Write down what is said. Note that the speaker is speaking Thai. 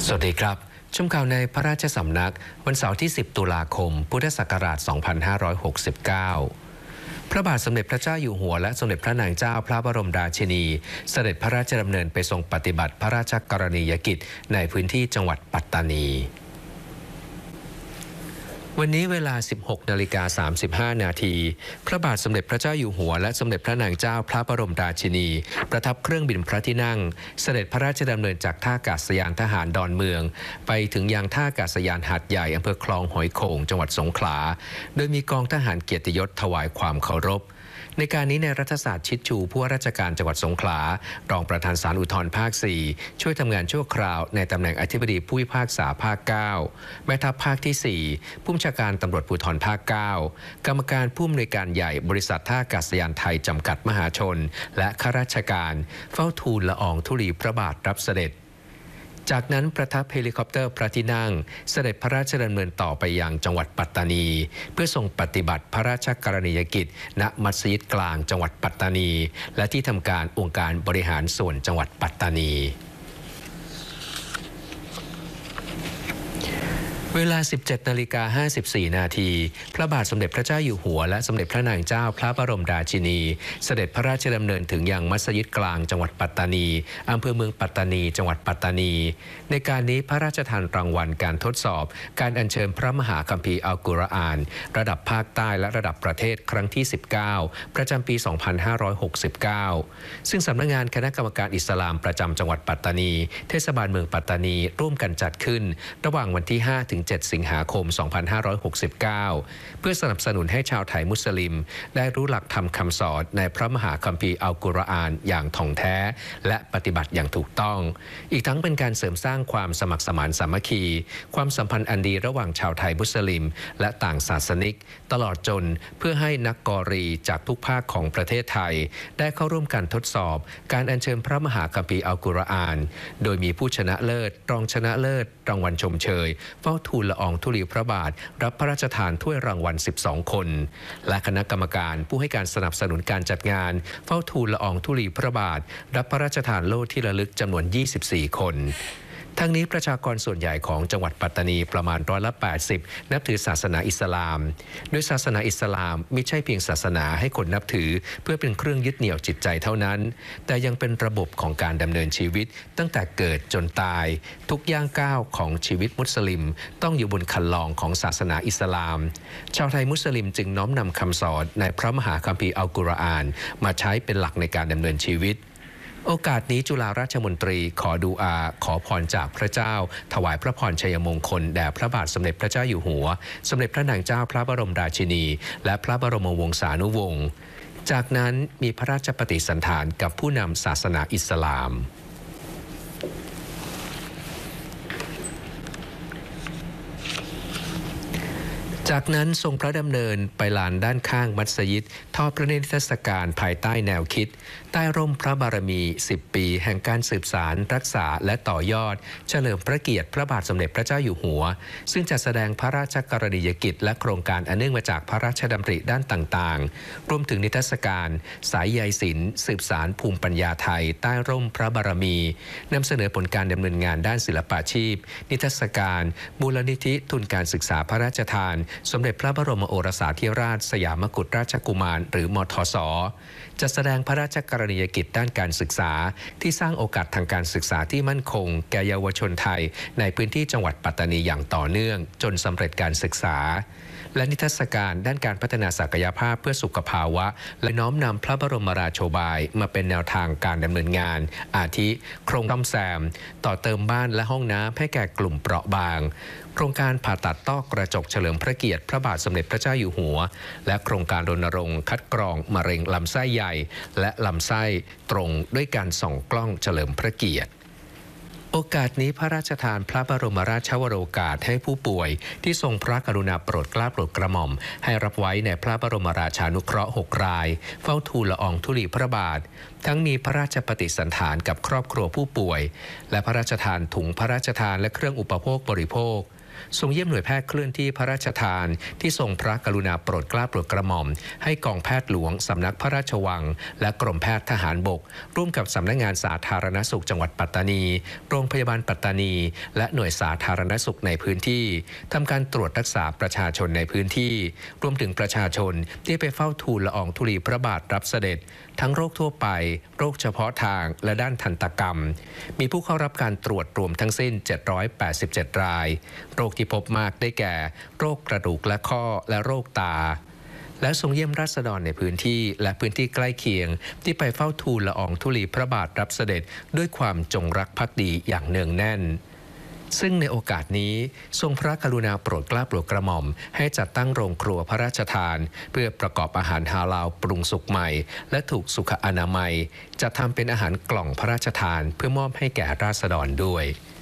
สวัสดีครับชมข่าวในพระราชสำนักวันเสาร์ที่ 10 ตุลาคม พุทธศักราช 2569 พระบาทสมเด็จพระเจ้าอยู่หัวและสมเด็จพระนางเจ้าพระบรมราชินีเสด็จพระราชดำเนินไปทรงปฏิบัติพระราชกรณียกิจในพื้นที่จังหวัดปัตตานีวันนี้เวลา 16:35 นาทีพระบาทสมเด็จพระเจ้าอยู่หัวและสมเด็จพระนางเจ้าพระบรมราชินีประทับเครื่องบินพระที่นั่งเสด็จพระราชดำเนินจากท่าอากาศยานทหารดอนเมืองไปถึงยังท่าอากาศยานหาดใหญ่อำเภอคลองหอยโข่งจังหวัดสงขลาโดยมีกองทหารเกียรติยศถวายความเคารพในการนี้ในรัฐศาสตร์ชิดชูผู้ว่าราชการจังหวัดสงขลารองประธานศาลอุทธรณ์ภาค 4ช่วยทำงานชั่วคราวในตำแหน่งอธิบดีผู้พิพากษาภาค 9แม่ทัพภาคที่ 4ผู้บัญชาการตำรวจภูธรภาค 9กรรมการผู้อำนวยการใหญ่บริษัทท่าอากาศยานไทยจำกัดมหาชนและข้าราชการเฝ้าทูลละอองธุลีพระบาทรับเสด็จจากนั้นประทับเฮลิคอปเตอร์พระที่นั่งเสด็จพระราชดำเนินต่อไปยังจังหวัดปัตตานีเพื่อทรงปฏิบัติพระราชกรณียกิจณมัสยิดกลางจังหวัดปัตตานีและที่ทำการองค์การบริหารส่วนจังหวัดปัตตานีเวลา 17:54 นาทีพระบาทสมเด็จพระเจ้าอยู่หัวและสมเด็จพระนางเจ้าพระบรมราชินีเสด็จพระราชดำเนินถึงยังมัสยิดกลางจังหวัดปัตตานีอำเภอเมืองปัตตานีจังหวัดปัตตานีในการนี้พระราชทานรางวัลการทดสอบการอัญเชิญพระมหาคัมภีร์อัลกุรอานระดับภาคใต้และระดับประเทศครั้งที่ 19 ประจำปี 2569 ซึ่งสำนักงานคณะกรรมการอิสลามประจำจังหวัดปัตตานีเทศบาลเมืองปัตตานีร่วมกันจัดขึ้นระหว่างวันที่ 5 ถึง 7 สิงหาคม 2569 เพื่อสนับสนุนให้ชาวไทยมุสลิมได้รู้หลักธรรมคำสอนในพระมหาคัมภีร์อัลกุรอานอย่างถ่องแท้และปฏิบัติอย่างถูกต้องอีกทั้งเป็นการเสริมสร้างความสมัครสมานสามัคคีความสัมพันธ์อันดีระหว่างชาวไทยมุสลิมและต่างศาสนิกตลอดจนเพื่อให้นักกอรีจากทุกภาคของประเทศไทยได้เข้าร่วมการทดสอบการอัญเชิญพระมหาคัมภีร์อัลกุรอานโดยมีผู้ชนะเลิศรองชนะเลิศรางวัลชมเชยเฝ้าทูลละอองธุลีพระบาทรับพระราชทานถ้วยรางวัล 12 คนและคณะกรรมการผู้ให้การสนับสนุนการจัดงานเฝ้าทูลละอองธุลีพระบาทรับพระราชทานโล่ที่ระลึกจำนวน 24 คนทั้งนี้ประชากรส่วนใหญ่ของจังหวัดปัตตานีประมาณ80%นับถือศาสนาอิสลามโดยศาสนาอิสลามไม่ใช่เพียงศาสนาให้คนนับถือเพื่อเป็นเครื่องยึดเหนี่ยวจิตใจเท่านั้นแต่ยังเป็นระบบของการดำเนินชีวิตตั้งแต่เกิดจนตายทุกย่างก้าวของชีวิตมุสลิมต้องอยู่บนคันลองของศาสนาอิสลามชาวไทยมุสลิมจึงน้อมนำคำสอนในพระมหาคัมภีร์อัลกุรอานมาใช้เป็นหลักในการดำเนินชีวิตโอกาสนี้จุฬาราชมนตรีขอดุอาขอพรจากพระเจ้าถวายพระพรชัยมงคลแด่พระบาทสมเด็จพระเจ้าอยู่หัวสมเด็จพระนางเจ้าพระบรมราชินีและพระบรมวงศานุวงศ์จากนั้นมีพระราชปฏิสันถานกับผู้นำศาสนาอิสลามจากนั้นทรงพระดำเนินไปลานด้านข้างมัสยิดทอดพระเนตรนิทรรศการภายใต้แนวคิดใต้ร่มพระบารมี 10 ปีแห่งการสืบสานรักษาและต่อยอดเฉลิมพระเกียรติพระบาทสมเด็จพระเจ้าอยู่หัวซึ่งจะแสดงพระราชกรณียกิจและโครงการอันเนื่องมาจากพระราชดำริด้านต่างๆรวมถึงนิทรรศการสายใยศิลป์สืบสานภูมิปัญญาไทยใต้ร่มพระบารมีนำเสนอผลการดำเนินงานด้านศิลปาชีพนิทรรศการมูลนิธิทุนการศึกษาพระราชทานสมเด็จพระบรมโอรสาธิราชสยามกุฎราชกุมารหรือมทส.จะแสดงพระราชกรณียกิจด้านการศึกษาที่สร้างโอกาสทางการศึกษาที่มั่นคงแก่เยาวชนไทยในพื้นที่จังหวัดปัตตานีอย่างต่อเนื่องจนสำเร็จการศึกษาและนิทรรศการด้านการพัฒนาศักยภาพเพื่อสุขภาวะและน้อมนำพระบรมราโชบายมาเป็นแนวทางการดำเนินงานอาทิโครงซ่อมแซมต่อเติมบ้านและห้องน้ำให้แก่กลุ่มเปราะบางโครงการผ่าตัดต้อกระจกเฉลิมพระเกียรติพระบาทสมเด็จพระเจ้าอยู่หัวและโครงการรณรงค์คัดกรองมะเร็งลำไส้ใหญ่และลำไส้ตรงด้วยการส่องกล้องเฉลิมพระเกียรติโอกาสนี้พระราชทานพระบรมราชวโรกาสให้ผู้ป่วยที่ทรงพระกรุณาโปรดเกล้าโปรดกระหม่อมให้รับไว้ในพระบรมราชานุเคราะห์ 6 รายเฝ้าทูลละอองธุลีพระบาททั้งมีพระราชปฏิสันถานกับครอบครัวผู้ป่วยและพระราชทานถุงพระราชทานและเครื่องอุปโภคบริโภคทรงเยี่ยมหน่วยแพทย์เคลื่อนที่พระราชทานที่ทรงพระกรุณาโปรดเกล้าโปรดกระหม่อมให้กองแพทย์หลวงสำนักพระราชวังและกรมแพทย์ทหารบกร่วมกับสำนักงานสาธารณสุขจังหวัดปัตตานีโรงพยาบาลปัตตานีและหน่วยสาธารณสุขในพื้นที่ทำการตรวจรักษาประชาชนในพื้นที่รวมถึงประชาชนที่ไปเฝ้าทูลละอองธุลีพระบาทรับเสด็จทั้งโรคทั่วไปโรคเฉพาะทางและด้านทันตกรรมมีผู้เข้ารับการตรวจรวมทั้งสิ้น787รายโรคที่พบมากได้แก่โรคกระดูกและข้อและโรคตาและทรงเยี่ยมราษฎรในพื้นที่และพื้นที่ใกล้เคียงที่ไปเฝ้าทูลละอองธุลีพระบาทรับเสด็จด้วยความจงรักภักดีอย่างเนืองแน่นซึ่งในโอกาสนี้ทรงพระกรุณาโปรดเกล้าโปรดกระหม่อมให้จัดตั้งโรงครัวพระราชทานเพื่อประกอบอาหารฮาลาลปรุงสุกใหม่และถูกสุขอนามัยจัดทำเป็นอาหารกล่องพระราชทานเพื่อมอบให้แก่ราษฎรด้วย